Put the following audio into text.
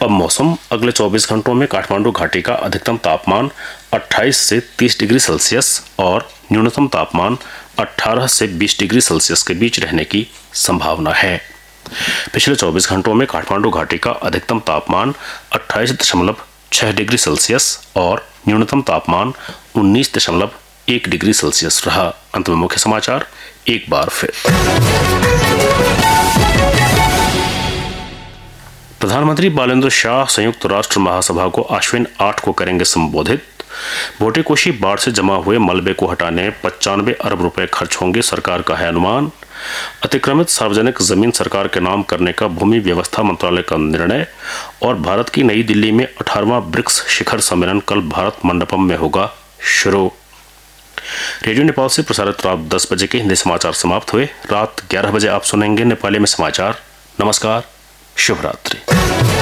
अब मौसम। अगले 24 घंटों में काठमांडू घाटी का अधिकतम तापमान 28 से 30 डिग्री सेल्सियस और न्यूनतम तापमान 18 से 20 डिग्री सेल्सियस के बीच रहने की संभावना है। पिछले 24 घंटों में काठमांडू घाटी का अधिकतम तापमान 28.6 डिग्री सेल्सियस और न्यूनतम तापमान 19.1 डिग्री सेल्सियस रहा। अंत में मुख्य समाचार एक बार फिर। प्रधानमंत्री बालेंद्र शाह संयुक्त राष्ट्र महासभा को आश्विन 8 को करेंगे संबोधित। बोटेकोशी बाढ़ से जमा हुए मलबे को हटाने 95 अरब रुपए खर्च होंगे, सरकार का है अनुमान। अतिक्रमित सार्वजनिक जमीन सरकार के नाम करने का भूमि व्यवस्था मंत्रालय का निर्णय। और भारत की नई दिल्ली में 18वां ब्रिक्स शिखर सम्मेलन कल भारत मंडपम में होगा शुरू। रेडियो नेपाल से प्रसारित रात 10 बजे के हिंदी समाचार समाप्त हुए। रात 11 बजे आप सुनेंगे नेपाली में समाचार। नमस्कार, शुभ रात्रि।